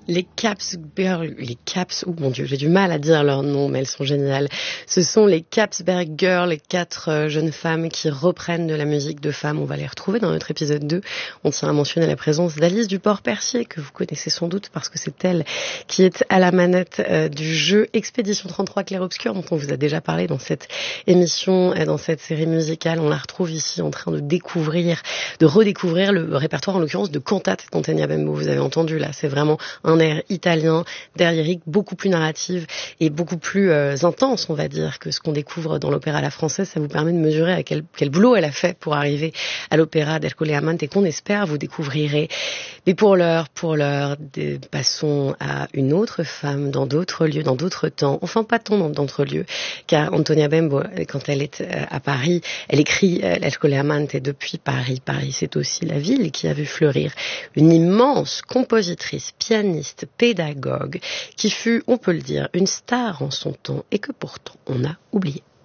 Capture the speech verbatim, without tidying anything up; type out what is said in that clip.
Les Caps Girls, les Caps, oh mon Dieu, j'ai du mal à dire leur nom, mais elles sont géniales. Ce sont les Capsberg Girls, les quatre euh, jeunes femmes qui reprennent de la musique de femmes. On va les retrouver dans notre épisode deux. On tient à mentionner la présence d'Alice Duport-Percier, que vous connaissez sans doute parce que c'est elle qui est à la manette euh, du jeu Expédition trente-trois Clair-Obscur, dont on vous a déjà parlé dans cette émission, euh, dans cette série musicale. On la retrouve ici en train de découvrir, de redécouvrir le répertoire, en l'occurrence, de cantates d'Antonia Bembo. Vous avez entendu là, c'est vraiment un air italien, derrière beaucoup plus narrative et beaucoup plus euh, intense, on va dire, que ce qu'on découvre dans l'opéra à la française. Ça vous permet de mesurer à quel, quel boulot elle a fait pour arriver à l'opéra d'Ercole Amante et qu'on espère vous découvrirez. Mais pour l'heure, pour l'heure, de, passons à une autre femme dans d'autres lieux, dans d'autres temps, enfin pas tant dans d'autres lieux, car Antonia Bembo, quand elle est euh, à Paris, elle écrit euh, l'Ercole Amante depuis Paris. Paris, c'est aussi la ville qui a vu fleurir une immense compositrice, pianiste, pédagogue, qui fut, on peut le dire, une star en son temps et que pourtant on a oublié.